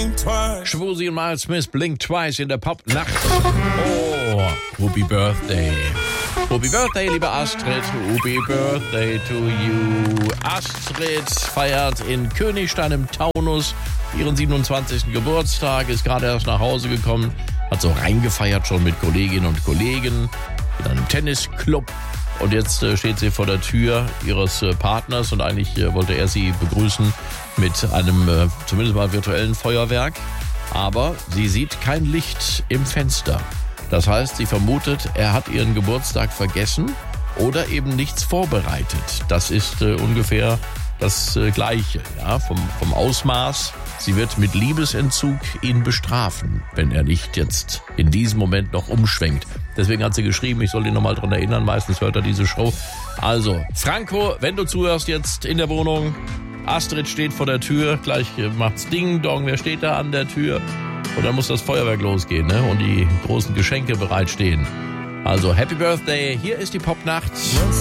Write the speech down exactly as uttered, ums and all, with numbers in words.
blink twice. Schwusi und Miles Smith, Blink Twice in der Popnacht. Oh, Happy Birthday. Happy Birthday, liebe Astrid. Happy Birthday to you. Astrid feiert in Königstein im Taunus ihren siebenundzwanzigsten Geburtstag, ist gerade erst nach Hause gekommen, hat so reingefeiert schon mit Kolleginnen und Kollegen in einem Tennisclub. Und jetzt äh, steht sie vor der Tür ihres äh, Partners und eigentlich äh, wollte er sie begrüßen mit einem äh, zumindest mal virtuellen Feuerwerk. Aber sie sieht kein Licht im Fenster. Das heißt, sie vermutet, er hat ihren Geburtstag vergessen oder eben nichts vorbereitet. Das ist äh, ungefähr das äh, Gleiche, ja, vom, vom Ausmaß. Sie wird mit Liebesentzug ihn bestrafen, wenn er nicht jetzt in diesem Moment noch umschwenkt. Deswegen hat sie geschrieben, ich soll ihn nochmal dran erinnern, meistens hört er diese Show. Also, Franco, wenn du zuhörst jetzt in der Wohnung, Astrid steht vor der Tür, gleich macht's Ding Dong, wer steht da an der Tür? Und dann muss das Feuerwerk losgehen, ne? Und die großen Geschenke bereitstehen. Also, Happy Birthday, hier ist die Popnacht.